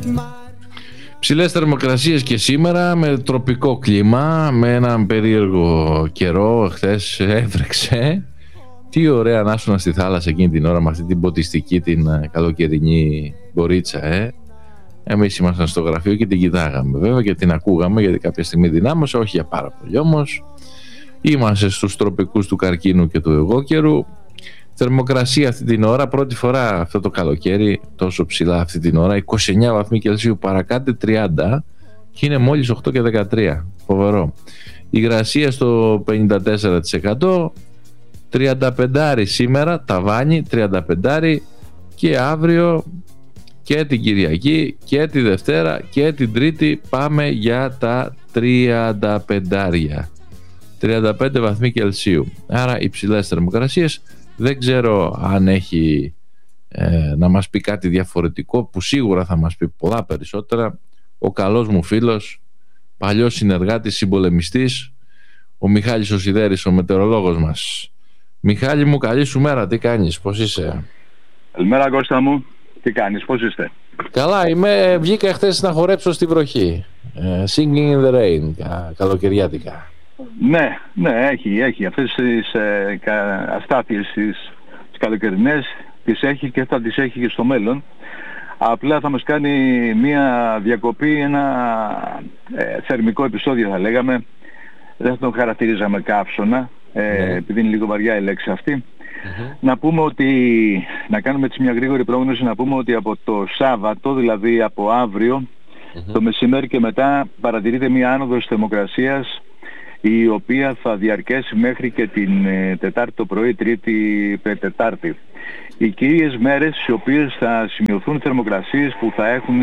Ψηλές θερμοκρασίες και σήμερα, με τροπικό κλίμα, με έναν περίεργο καιρό. Χθες έβρεξε. Τι ωραία να ήσουν στη θάλασσα εκείνη την ώρα με αυτή την ποτιστική, την καλοκαιρινή μπορίτσα, Εμείς ήμασταν στο γραφείο και την κοιτάγαμε βέβαια και την ακούγαμε, γιατί κάποια στιγμή δυνάμωσε, όχι για πάρα πολύ όμως. Είμαστε στους τροπικούς του καρκίνου και του εγώκερου. Θερμοκρασία αυτή την ώρα, πρώτη φορά αυτό το καλοκαίρι τόσο ψηλά αυτή την ώρα, 29 βαθμοί Κελσίου, παρακάτω 30 και είναι μόλις 8 και 13. Φοβερό. Υγρασία στο 54%, 35 σήμερα, ταβάνι, 35 και αύριο και την Κυριακή και τη Δευτέρα και την Τρίτη πάμε για τα 35. 35 βαθμοί Κελσίου. Άρα υψηλές θερμοκρασίες. Δεν ξέρω αν έχει να μας πει κάτι διαφορετικό, που σίγουρα θα μας πει πολλά περισσότερα, ο καλός μου φίλος, παλιός συνεργάτης, συμπολεμιστής, ο Μιχάλης ο Σιδέρης, ο μετεωρολόγος μας. Μιχάλη μου, καλή σου μέρα, τι κάνεις, πώς είσαι? Καλημέρα Κώστα μου, τι κάνεις, πώς είστε? Καλά είμαι, βγήκα χθες να χορέψω στη βροχή, Singing in the Rain, καλοκαιριάτικα. Ναι, έχει αυτές τις αστάθειες τις καλοκαιρινές, τις έχει και θα τις έχει και στο μέλλον. Απλά θα μας κάνει μια διακοπή, ένα θερμικό επεισόδιο θα λέγαμε. Δεν θα τον χαρακτηρίζαμε καύσωνα, επειδή είναι λίγο βαριά η λέξη αυτή. Να πούμε ότι, να κάνουμε έτσι μια γρήγορη πρόγνωση, να πούμε ότι από το Σάββατο, δηλαδή από αύριο, το μεσημέρι και μετά παρατηρείται μια άνοδος θερμοκρασίας, η οποία θα διαρκέσει μέχρι και την Τετάρτη το πρωί, Τρίτη Τετάρτη. Οι κύριες μέρες στις οποίες θα σημειωθούν θερμοκρασίες που θα έχουν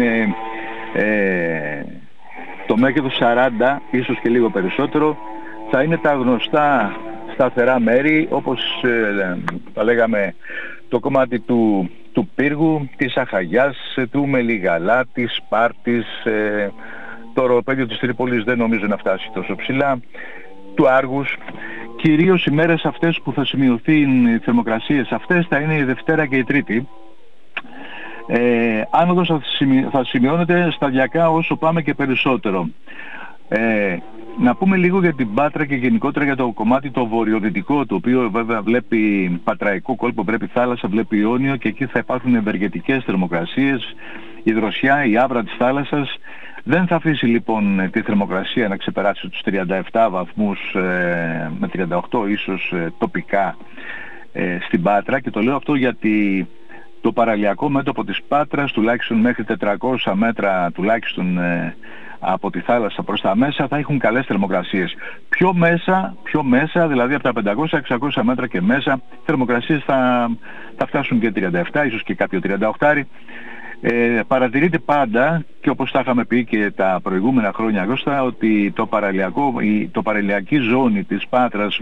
το μέγεθος 40, ίσως και λίγο περισσότερο, θα είναι τα γνωστά σταθερά μέρη, όπως θα λέγαμε το κομμάτι του Πύργου, της Αχαγιάς, του Μελιγαλά, της Σπάρτης, το οροπέδιο της Τρίπολης δεν νομίζω να φτάσει τόσο ψηλά, του Άργους. Κυρίως οι μέρες αυτές που θα σημειωθεί οι θερμοκρασίες αυτές θα είναι η Δευτέρα και η Τρίτη. Άνοδος θα σημειώνεται σταδιακά όσο πάμε και περισσότερο. Να πούμε λίγο για την Πάτρα και γενικότερα για το κομμάτι το βορειοδυτικό, το οποίο βέβαια βλέπει πατραϊκό κόλπο, βλέπει θάλασσα, βλέπει Ιόνιο, και εκεί θα υπάρχουν ευεργετικές θερμοκρασίες. Η δροσιά, η άβρα της θάλασσας δεν θα αφήσει λοιπόν τη θερμοκρασία να ξεπεράσει τους 37 βαθμούς, με 38 ίσως τοπικά στην Πάτρα, και το λέω αυτό γιατί το παραλιακό μέτωπο της Πάτρας, τουλάχιστον μέχρι 400 μέτρα τουλάχιστον από τη θάλασσα προς τα μέσα, θα έχουν καλές θερμοκρασίες. Πιο μέσα, δηλαδή από τα 500-600 μέτρα και μέσα, θερμοκρασίες θα φτάσουν και 37, ίσως και κάποιο 38. Παρατηρείται πάντα, και όπως τα είχαμε πει και τα προηγούμενα χρόνια Κώστα, ότι το παραλιακή ζώνη της Πάτρας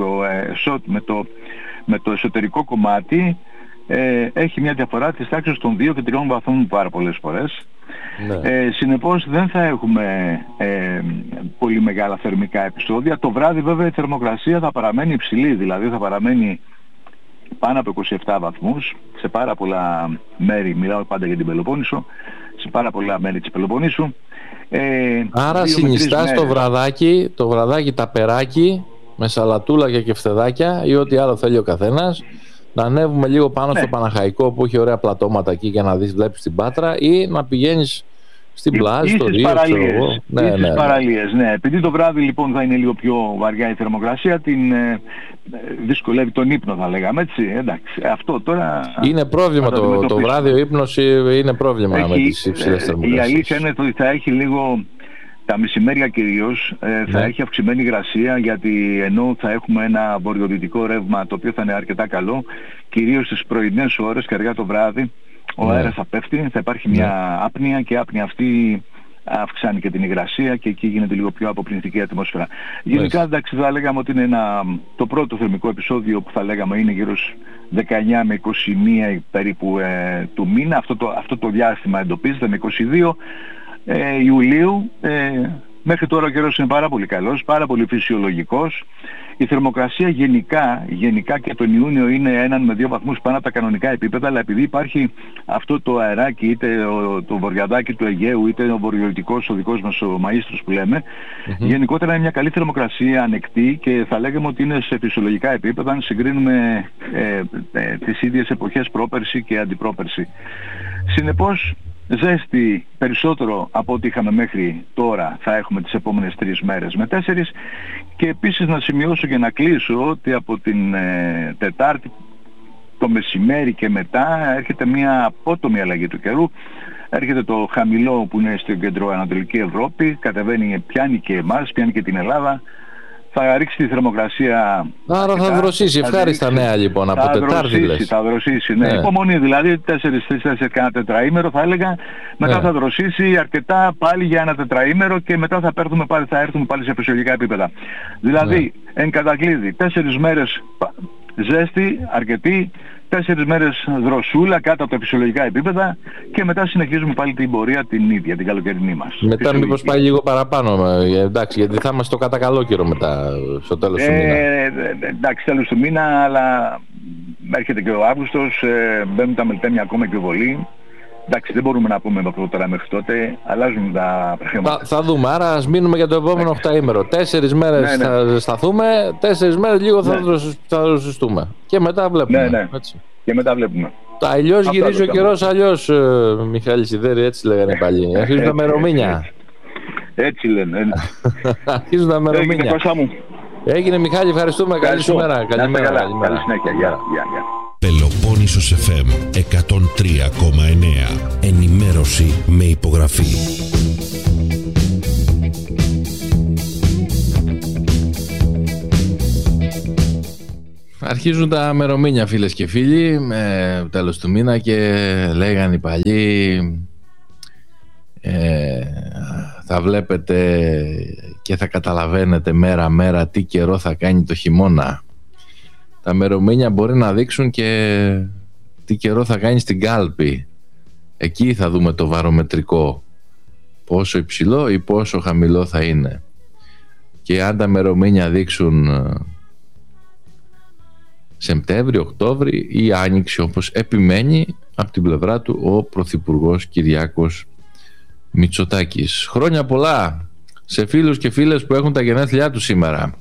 με το εσωτερικό κομμάτι έχει μια διαφορά της τάξης των 2 και 3 βαθμών πάρα πολλές φορές. Συνεπώς δεν θα έχουμε πολύ μεγάλα θερμικά επεισόδια. Το βράδυ βέβαια η θερμοκρασία θα παραμένει υψηλή, δηλαδή θα παραμένει πάνω από 27 βαθμούς σε πάρα πολλά μέρη, μιλάω πάντα για την Πελοπόννησο, σε πάρα πολλά μέρη της Πελοποννήσου. Άρα συνιστάς το βραδάκι ταπεράκι με σαλατούλα και φτεδάκια ή ό,τι άλλο θέλει ο καθένας, να ανέβουμε λίγο πάνω στο Παναχαϊκό που έχει ωραία πλατώματα εκεί για να δεις, βλέπεις την Πάτρα, ή να πηγαίνεις στην πλάζ, στο Ρίο, ξέρω εγώ. Στις παραλίες, ναι. Επειδή το βράδυ λοιπόν θα είναι λίγο πιο βαριά η θερμοκρασία, την δυσκολεύει τον ύπνο, θα λέγαμε, έτσι. Εντάξει, αυτό τώρα είναι πρόβλημα το βράδυ, ο ύπνος είναι πρόβλημα με τις υψηλές θερμοκρασίες. Η αλήθεια είναι ότι θα έχει λίγο, τα μεσημέρια κυρίως, θα έχει αυξημένη υγρασία, γιατί ενώ θα έχουμε ένα βορειοδυτικό ρεύμα το οποίο θα είναι αρκετά καλό, κυρίως στις πρωινές ώρες και αργά το βράδυ, ο αέρας θα πέφτει, θα υπάρχει μια άπνοια, και η άπνοια αυτή αυξάνει και την υγρασία και εκεί γίνεται λίγο πιο αποπληνητική ατμόσφαιρα. Γενικά, εντάξει, θα λέγαμε ότι είναι το πρώτο θερμικό επεισόδιο που θα λέγαμε είναι γύρω στους 19 με 21 περίπου του μήνα. Αυτό το διάστημα εντοπίζεται με 22 Ιουλίου. Μέχρι τώρα ο καιρός είναι πάρα πολύ καλός, πάρα πολύ φυσιολογικός. Η θερμοκρασία γενικά και τον Ιούνιο είναι 1 με 2 βαθμούς πάνω από τα κανονικά επίπεδα, αλλά επειδή υπάρχει αυτό το αεράκι, είτε το βορειαδάκι του Αιγαίου, είτε ο βορειοδυτικός, ο δικός μας ο μαΐστρος που λέμε, γενικότερα είναι μια καλή θερμοκρασία, ανεκτή, και θα λέγαμε ότι είναι σε φυσιολογικά επίπεδα αν συγκρίνουμε τις ίδιες εποχές πρόπερση και αντιπρόπερση. Συνεπώς, ζέστη περισσότερο από ό,τι είχαμε μέχρι τώρα θα έχουμε τις επόμενες 3 μέρες με 4, και επίσης να σημειώσω και να κλείσω ότι από την Τετάρτη το μεσημέρι και μετά έρχεται μια απότομη αλλαγή του καιρού. Έρχεται το χαμηλό που είναι στην κεντροανατολική Ευρώπη, κατεβαίνει, πιάνει και εμάς, πιάνει και την Ελλάδα. Θα ρίξει τη θερμοκρασία. Άρα θα δροσίσει. Ευχάριστα νέα λοιπόν από Τετάρτη λες. Θα δροσίσει, ναι. Υπομονή δηλαδή, 4-4 κάνα τετραήμερο θα έλεγα. Μετά θα δροσίσει αρκετά πάλι για ένα τετραήμερο και μετά θα έρθουμε πάλι σε φυσιολογικά επίπεδα. Δηλαδή, εν κατακλείδη, 4 μέρες ζέστη, αρκετή, 4 μέρες δροσούλα κάτω από τα φυσιολογικά επίπεδα και μετά συνεχίζουμε πάλι την πορεία την ίδια, την καλοκαιρινή μας. Μετά μήπως πάει λίγο παραπάνω, εντάξει, γιατί θα είμαστε στο κατακαλό καιρό μετά, στο τέλος του μήνα. Εντάξει, τέλος του μήνα, αλλά έρχεται και ο Αύγουστος, μπαίνουν τα μελτέμια ακόμα και βολή. Εντάξει, δεν μπορούμε να πούμε από τώρα μέχρι τότε, αλλάζουν τα πράγματα. Θα δούμε, άρα ας μείνουμε για το επόμενο 8ήμερο. 4 μέρες θα σταθούμε, 4 μέρες λίγο θα δροσιστούμε. Και μετά βλέπουμε. Έτσι. Και μετά βλέπουμε. Αλλιώς γυρίζει ο καιρός, αλλιώς, Μιχάλη Σιδέρη, έτσι λέγανε πάλι. Αρχίζουν τα μερομήνια. Έτσι λένε. Αρχίζουν τα μερομήνια. Έγινε, Μιχάλη, ευχαριστούμε. Καλή σου μέρα. Καλημέρα. Καλή συνέχεια. Γεια. Πελοπόννησος FM 103,9. Ενημέρωση με υπογραφή. Αρχίζουν τα μερομήνια, φίλες και φίλοι, με τέλος του μήνα, και λέγανε οι παλιοί, θα βλέπετε και θα καταλαβαίνετε μέρα-μέρα τι καιρό θα κάνει το χειμώνα. Τα μερομήνια μπορεί να δείξουν και τι καιρό θα κάνει στην κάλπη. Εκεί θα δούμε το βαρομετρικό, πόσο υψηλό ή πόσο χαμηλό θα είναι. Και αν τα μερομήνια δείξουν Σεπτέμβρη, Οκτώβρη ή Άνοιξη, όπως επιμένει από την πλευρά του ο Πρωθυπουργός Κυριάκος Μητσοτάκης. Χρόνια πολλά σε φίλους και φίλες που έχουν τα γενέθλιά τους σήμερα.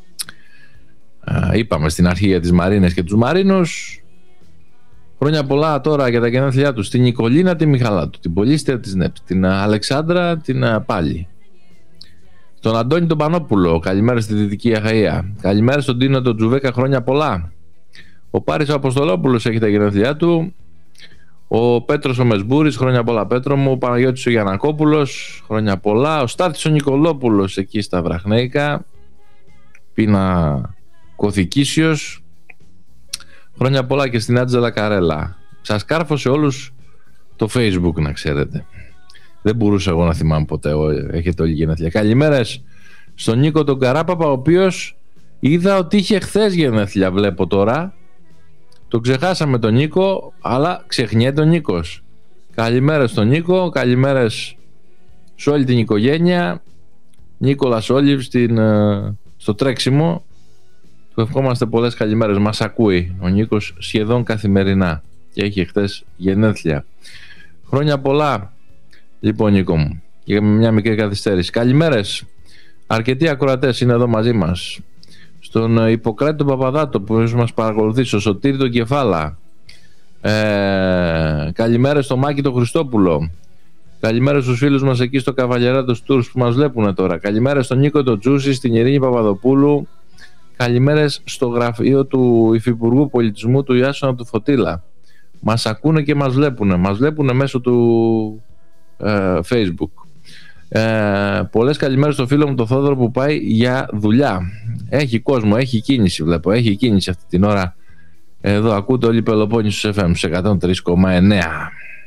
Είπαμε στην αρχή για τις Μαρίνες και τους Μαρίνους. Χρόνια πολλά τώρα για τα γενέθλιά τους την Νικολίνα τη Μιχαλάτου, την Πολύστια της ΝΕΠ, την Αλεξάνδρα την Πάλι, τον Αντώνη τον Πανόπουλο, καλημέρα στη Δυτική Αχαΐα. Καλημέρα στον Τίνο τον Τζουβέκα, χρόνια πολλά. Ο Πάρης ο Αποστολόπουλος έχει τα γενέθλιά του. Ο Πέτρος ο Μεσμπούρης, χρόνια πολλά Πέτρο μου. Ο Παναγιώτης ο Γιαννακόπουλος, χρόνια πολλά. Ο Στάθης ο Νικολόπουλος εκεί στα Βραχνέικα, Πίνα Κωθικήσιος, χρόνια πολλά και στην Άτζελα Καρέλα. Σας κάρφωσε όλους το Facebook, να ξέρετε. Δεν μπορούσα εγώ να θυμάμαι ποτέ. Έχετε όλοι γενέθλια. Καλημέρες στον Νίκο τον Καράπαπα, ο οποίος είδα ότι είχε χθες γενέθλια, βλέπω τώρα. Το ξεχάσαμε τον Νίκο, αλλά ξεχνιέται ο Νίκος. Καλημέρες στον Νίκο, καλημέρες σε όλη την οικογένεια. Νίκολας Όλιβ στο τρέξιμο. Του ευχόμαστε πολλές καλημέρες. Μας ακούει ο Νίκος σχεδόν καθημερινά και έχει χθες γενέθλια. Χρόνια πολλά λοιπόν, Νίκο μου, και με μια μικρή καθυστέρηση. Καλημέρες. Αρκετοί ακροατές είναι εδώ μαζί μας. Στον Ιπποκράτη τον Παπαδάτο που μας παρακολουθεί, στο Σωτήρη τον Κεφάλα. Καλημέρες στο Μάκη τον Χριστόπουλο. Καλημέρες στους φίλους μας εκεί στο Καβαλιεράτος Tours που μας βλέπουν τώρα. Καλημέρες στον Νίκο τον Τζούση, στην Ειρήνη Παπαδοπούλου. Καλημέρες στο γραφείο του Υφυπουργού Πολιτισμού του Ιάσονα του Φωτήλα. Μας ακούνε και μας βλέπουν. Μας βλέπουν μέσω του Facebook. Πολλές καλημέρες στο φίλο μου τον Θόδωρο που πάει για δουλειά. Έχει κόσμο, έχει κίνηση, βλέπω. Έχει κίνηση αυτή την ώρα. Εδώ ακούτε όλοι οι Πελοπόννησους FM 103,9.